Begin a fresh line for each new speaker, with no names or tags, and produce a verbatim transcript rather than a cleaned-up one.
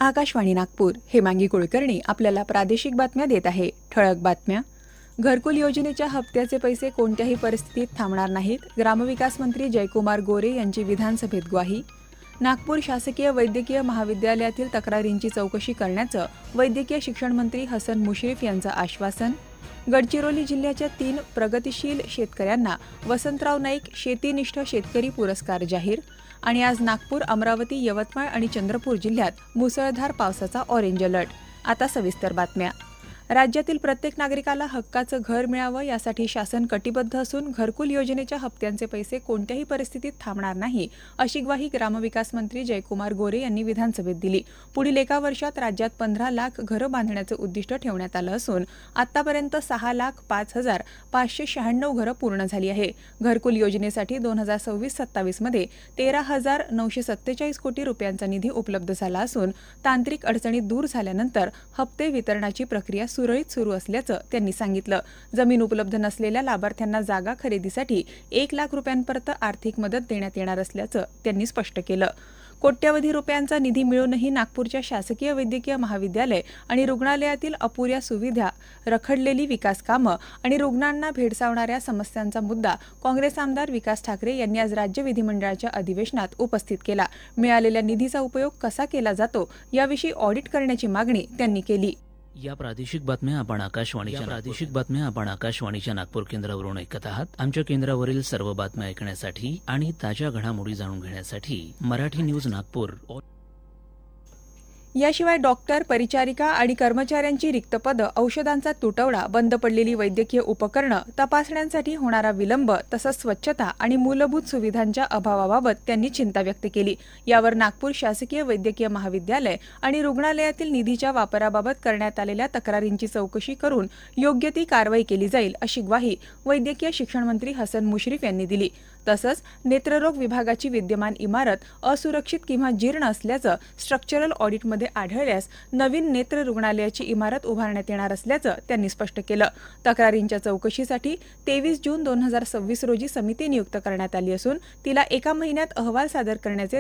आकाशवाणी नागपूर हेमांगी कुलकर्णी आपल्याला प्रादेशिक बातम्या देत आहे. ठळक बातम्या. घरकुल योजनेच्या हप्त्याचे पैसे कोणत्याही परिस्थितीत थांबणार नाहीत. ग्रामविकास मंत्री जयकुमार गोरे यांची विधानसभेत ग्वाही. नागपूर शासकीय वैद्यकीय महाविद्यालयातील तक्रारींची चौकशी करण्याचं वैद्यकीय शिक्षण मंत्री हसन मुश्रीफ यांचं आश्वासन. गडचिरोली जिल्ह्याच्या तीन प्रगतिशील शेतकऱ्यांना वसंतराव नाईक शेतीनिष्ठ शेतकरी पुरस्कार जाहीर. आणि आज नागपूर, अमरावती, यवतमाळ आणि चंद्रपूर जिल्ह्यात मुसळधार पावसाचा ऑरेंज अलर्ट. आता सविस्तर बातम्या. राज्यातील प्रत्येक नागरिकाला हक्काचं घर मिळावं यासाठी शासन कटिबद्ध असून घरकुल योजनेच्या हप्त्यांचे पैसे कोणत्याही परिस्थितीत थांबणार नाही, अशी ग्वाही ग्रामविकास मंत्री जयकुमार गोरे यांनी विधानसभेत दिली. पुढील एका वर्षात राज्यात पंधरा लाख घरं बांधण्याचं उद्दिष्ट ठेवण्यात आलं असून आतापर्यंत सहा लाख पाच हजार पाचशे शहाण्णव घरं पूर्ण झाली आहे. घरकुल योजनेसाठी दोन हजार सव्वीस सत्तावीस मध्ये तेरा हजार नऊशे सत्तेचाळीस कोटी रुपयांचा निधी उपलब्ध झाला असून तांत्रिक अडचणी दूर झाल्यानंतर हप्ते वितरणाची प्रक्रिया सुरळीत सुरू असल्याचं त्यांनी सांगितलं. जमीन उपलब्ध नसलेल्या लाभार्थ्यांना जागा खरेदीसाठी एक लाख रुपयांपर्यंत आर्थिक मदत देण्यात येणार असल्याचं त्यांनी स्पष्ट केलं. कोट्यवधी रुपयांचा निधी मिळूनही नागपूरच्या शासकीय वैद्यकीय महाविद्यालय आणि रुग्णालयातील अपुऱ्या सुविधा, रखडलेली विकास कामं आणि रुग्णांना भेडसावणाऱ्या समस्यांचा मुद्दा काँग्रेस आमदार विकास ठाकरे यांनी आज राज्य विधिमंडळाच्या अधिवेशनात उपस्थित केला. मिळालेल्या निधीचा उपयोग कसा केला जातो याविषयी ऑडिट करण्याची मागणी त्यांनी केली.
या प्रादेशिक बातम्या आपण आकाशवाणीच्या प्रादेशिक बातम्या आपण आकाशवाणीच्या नागपूर केंद्रावरून ऐकत आहात. आमच्या केंद्रावरील सर्व बातम्या ऐकण्यासाठी आणि ताज्या घडामोडी जाणून घेण्यासाठी मराठी न्यूज नागपूर.
याशिवाय डॉक्टर, परिचारिका आणि कर्मचाऱ्यांची रिक्त पदं, औषधांचा तुटवडा, बंद पडलेली वैद्यकीय उपकरणं, तपासण्यांसाठी होणारा विलंब तसंच स्वच्छता आणि मूलभूत सुविधांच्या अभावाबाबत त्यांनी चिंता व्यक्त केली. यावर नागपूर शासकीय वैद्यकीय महाविद्यालय आणि रुग्णालयातील निधीच्या वापराबाबत करण्यात आलेल्या तक्रारींची चौकशी करून योग्य ती कारवाई केली जाईल, अशी ग्वाही वैद्यकीय शिक्षण मंत्री हसन मुश्रीफ यांनी दिली. तसंच नेत्ररोग विभागाची विद्यमान इमारत असुरक्षित किंवा जीर्ण असल्याचं स्ट्रक्चरल ऑडिटमध्ये आढळल्यास नवीन नेत्र रुग्णालयाची इमारत उभारण्यात येणार असल्याचं त्यांनी स्पष्ट केलं. तक्रारींच्या चौकशीसाठी तेवीस जून दोन हजार सव्वीस रोजी समिती नियुक्त करण्यात आली असून तिला एका महिन्यात अहवाल सादर करण्याचे